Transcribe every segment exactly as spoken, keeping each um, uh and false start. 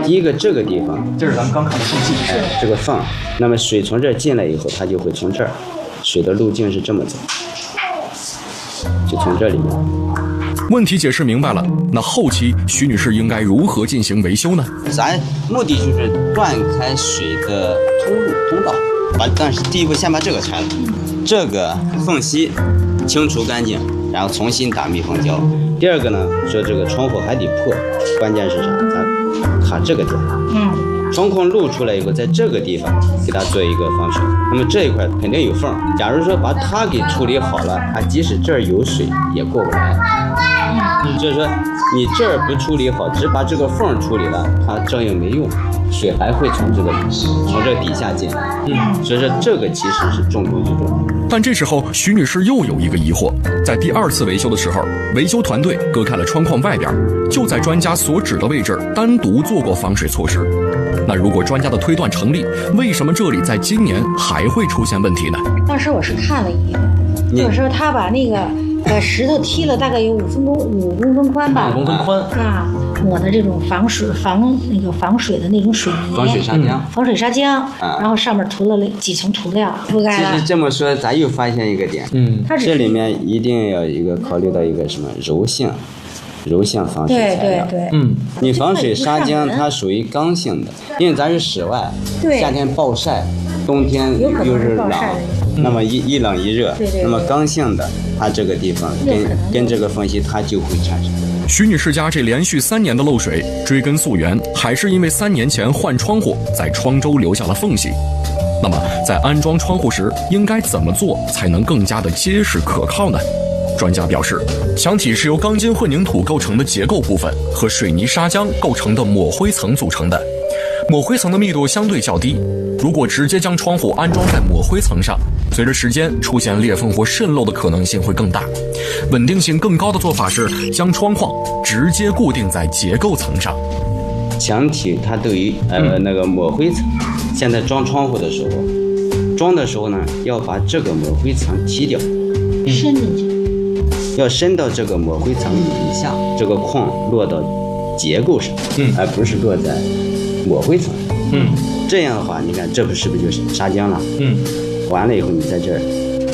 第一个这个地方， 这是咱们刚看的缝隙， 哎，这个缝，那么水从这儿进来以后，它就会从这儿，水的路径是这么走，就从这里面。 问题解释明白了，那后期徐女士应该如何进行维修呢？ 咱目的就是断开水的通路通道，把但是第一步先把这个拆了，这个缝隙清除干净，然后重新打密封胶。第二个呢，说这个窗户还得破，关键是啥？它卡这个点，嗯，窗框露出来以后，在这个地方给它做一个防水。那么这一块肯定有缝，假如说把它给处理好了，它即使这儿有水也过不来。就是说，你这儿不处理好，只把这个缝处理了，它照样没用，水还会从这个从这底下进来。嗯，所以说这个其实是重中之重。 但这时候徐女士又有一个疑惑，在第二次维修的时候，维修团队割开了窗框外边，就在专家所指的位置单独做过防水措施。那如果专家的推断成立，为什么这里在今年还会出现问题呢？ 当时我是看了一眼，就是说他把那个呃石头踢了大概有五分公五公分宽吧， 五公分宽啊，抹的这种防水防那个防水的那种水泥， 防水砂浆， 嗯、防水砂浆、啊，然后上面涂了几层涂料，覆盖了。 其实这么说，咱又发现一个点，嗯，这里面一定要一个考虑到一个什么柔性。柔性防水材料， 对对对， 嗯，你防水砂浆它属于刚性的，因为咱是室外，夏天暴晒，冬天又是冷，那么一一冷一热，那么刚性的它这个地方跟跟这个缝隙它就会产生。 徐女士家这连续三年的漏水，追根溯源，还是因为三年前换窗户在窗周留下了缝隙。那么在安装窗户时，应该怎么做才能更加的结实可靠呢？专家表示，墙体是由钢筋混凝土构成的结构部分和水泥砂浆构成的抹灰层组成的。抹灰层的密度相对较低，如果直接将窗户安装在抹灰层上，随着时间出现裂缝或渗漏的可能性会更大。稳定性更高的做法是将窗框直接固定在结构层上。 墙体它对于呃那个抹灰层，现在装窗户的时候，装的时候呢，要把这个抹灰层踢掉， 伸进去。 要伸到这个抹灰层以下，这个框落到结构上，嗯，而不是落在抹灰层，嗯，这样的话，你看这不是不是就是砂浆了，嗯，完了以后你在这儿，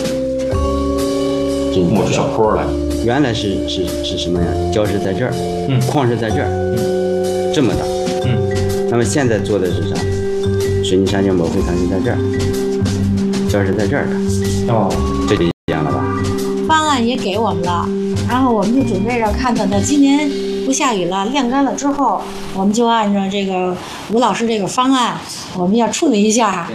这抹出小坡来， 原来是是是什么呀？胶是在这儿，嗯，框是在这儿，嗯，这么大，嗯，那么现在做的是啥？水泥砂浆抹灰层是在这儿，胶是在这儿的，哦，这就一样了吧？ 方案也给我们了，然后我们就准备着看看，等今年不下雨了，晾干了之后，我们就按照这个吴老师这个方案，我们要处理一下。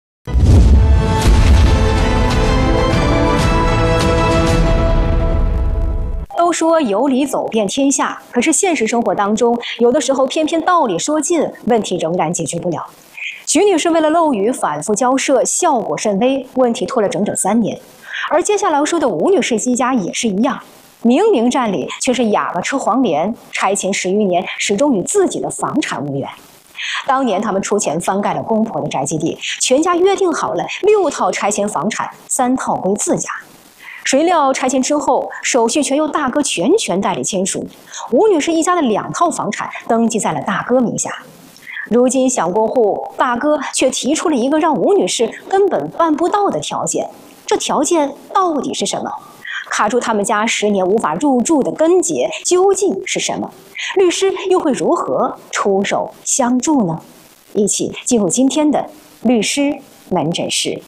都说有理走遍天下，可是现实生活当中，有的时候偏偏道理说尽，问题仍然解决不了。徐女士为了漏雨反复交涉，效果甚微，问题拖了整整三年。而接下来说的吴女士一家也是一样，明明占理，却是哑巴吃黄连，拆迁十余年，始终与自己的房产无缘。当年他们出钱翻盖了公婆的宅基地，全家约定好了六套拆迁房产，三套归自家。谁料拆迁之后，手续全由大哥全权代理签署，吴女士一家的两套房产登记在了大哥名下。如今想过户，大哥却提出了一个让吴女士根本办不到的条件。这条件到底是什么？卡住他们家十年无法入住的根结究竟是什么？律师又会如何出手相助呢？一起进入今天的律师门诊室。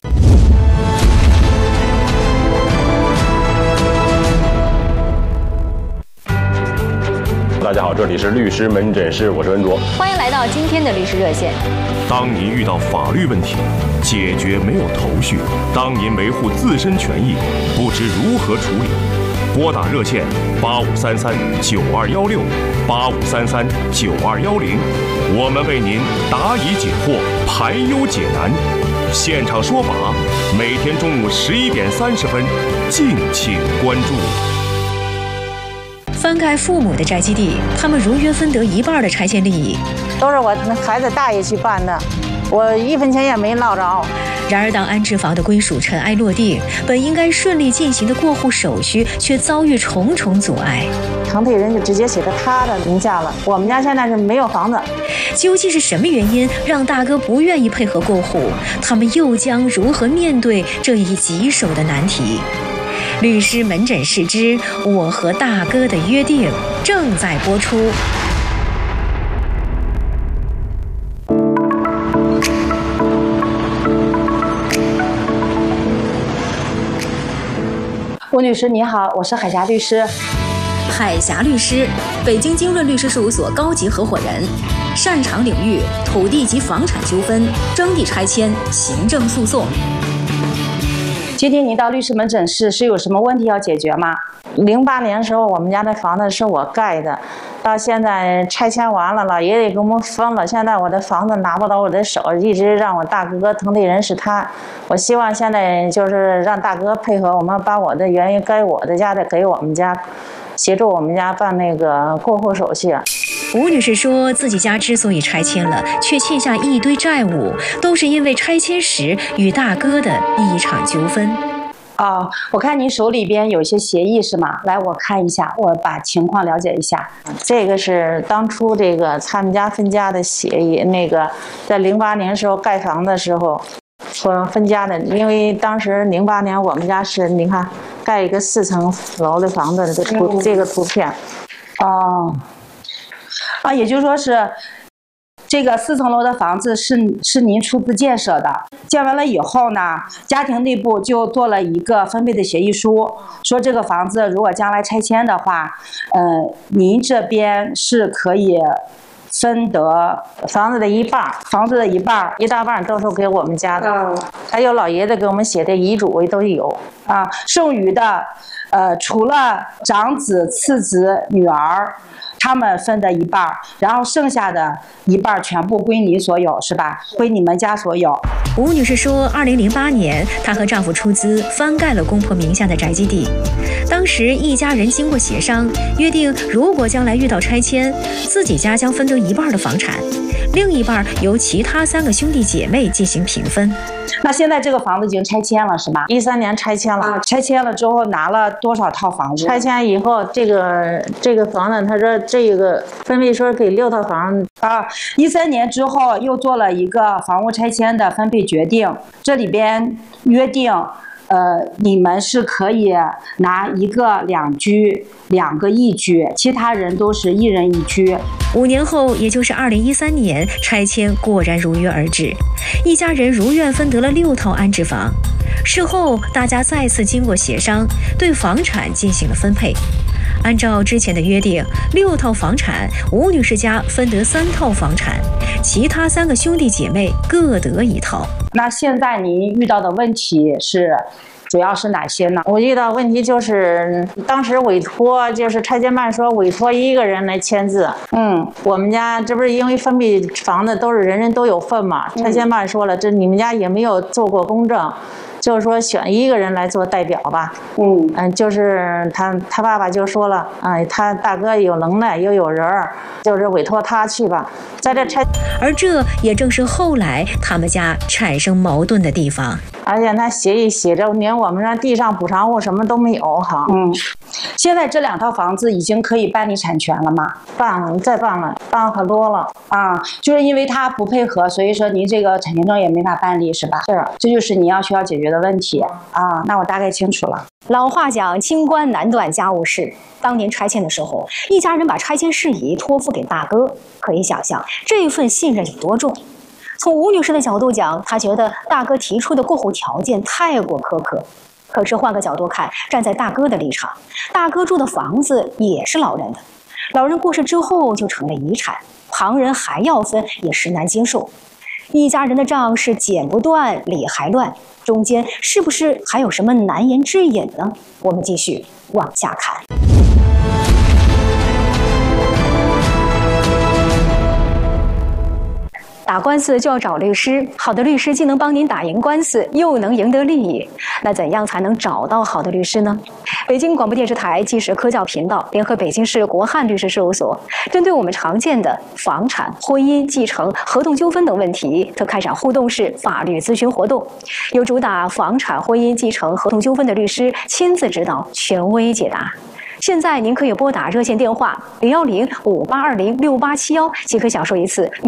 大家好，这里是律师门诊室，我是恩卓， 欢迎来到今天的律师热线。 当您遇到法律问题，解决没有头绪；当您维护自身权益，不知如何处理，拨打热线八五三三九二幺六八五三三九二幺零，我们为您答疑解惑，排忧解难，现场说法，每天中午十一点三十分，敬请关注。 翻盖父母的宅基地，他们如约分得一半的拆迁利益， 都是我孩子大爷去办的，我一分钱也没捞着。 然而，当安置房的归属尘埃落定，本应该顺利进行的过户手续，却遭遇重重阻碍。 堂配人就直接写到他的名下了，我们家现在是没有房子。 究竟是什么原因让大哥不愿意配合过户？他们又将如何面对这一棘手的难题？律师门诊室之《我和大哥的约定》正在播出。 吴女士你好，我是海霞律师。 海霞律师，北京经润律师事务所高级合伙人，擅长领域土地及房产纠纷、征地拆迁、行政诉讼。 今天您到律师门诊室是有什么问题要解决吗？ 零八年的时候，我们家的房子是我盖的，到现在拆迁完了，老爷爷给我们分了，现在我的房子拿不到我的手，一直让我大哥腾地人是他。我希望现在就是让大哥配合我们，把我的原因该我的家的给我们家，协助我们家办那个过户手续。 吴女士说，自己家之所以拆迁了，却欠下一堆债务，都是因为拆迁时与大哥的一场纠纷。 哦，我看您手里边有一些协议是吗？来，我看一下，我把情况了解一下。 这个是当初这个他们家分家的协议，那个在零八年时候盖房的时候说分家的，因为当时零八年我们家是你看盖一个四层楼的房子的图、嗯、这个图片。 哦，啊，也就是说是。这个四层楼的房子是是您出资建设的，建完了以后呢，家庭内部就做了一个分配的协议书，说这个房子如果将来拆迁的话，呃，您这边是可以分得房子的一半， 房子的一半， 一大半都是给我们家的， 嗯、 还有老爷子给我们写的遗嘱都有啊，剩余的，呃，除了长子、次子、女儿。他们分的一半，然后剩下的一半全部归你所有，是吧？归你们家所有。 吴女士说，二零零八年，她和丈夫出资翻盖了公婆名下的宅基地。当时一家人经过协商，约定如果将来遇到拆迁，自己家将分得一半的房产，另一半由其他三个兄弟姐妹进行平分。 那现在这个房子已经拆迁了，是吧？ 一三年拆迁了、 啊，拆迁了之后拿了多少套房子？ 拆迁以后，这个这个房子，他说这个分配说给六套房啊。一三年之后又做了一个房屋拆迁的分配决定，这里边约定。呃，你们是可以拿一个两居，两个一居，其他人都是一人一居。 五年后，也就是二零一三年，拆迁果然如约而至，一家人如愿分得了六套安置房。事后，大家再次经过协商，对房产进行了分配。按照之前的约定，六套房产，吴女士家分得三套房产，其他三个兄弟姐妹各得一套。 那现在您遇到的问题是，主要是哪些呢？ 我遇到问题就是，当时委托就是拆迁办说委托一个人来签字。 嗯， 我们家这不是因为分配房子都是人人都有份嘛？拆迁办说了，这你们家也没有做过公证。就是说选一个人来做代表吧， 嗯嗯，就是他他爸爸就说了，哎，他大哥有能耐又有人儿，就是委托他去吧，在这拆。 而这也正是后来他们家产生矛盾的地方。 而且他协议写着连我们这地上补偿物什么都没有哈。 嗯，现在这两套房子已经可以办理产权了吗？ 办了，再办了，办了很多了啊，就是因为他不配合，所以说您这个产权证也没法办理，是吧？ 是， 这就是你要需要解决的问题啊。那我大概清楚了。 老话讲，清官难断家务事。当年拆迁的时候，一家人把拆迁事宜托付给大哥，可以想象这份信任有多重。从吴女士的角度讲，她觉得大哥提出的过户条件太过苛刻。可是换个角度看，站在大哥的立场，大哥住的房子也是老人的，老人过世之后就成了遗产，旁人还要分，也实难经受。一家人的账是剪不断，理还乱，中间是不是还有什么难言之隐呢？我们继续往下看。打官司就要找律师，好的律师既能帮您打赢官司，又能赢得利益。那怎样才能找到好的律师呢？北京广播电视台纪实科教频道联合北京市国汉律师事务所，针对我们常见的房产、婚姻、继承、合同纠纷等问题，特开展互动式法律咨询活动，由主打房产、婚姻、继承、合同纠纷的律师亲自指导，权威解答。现在您可以拨打热线电话零幺零五八二零六八七幺，即可享受一次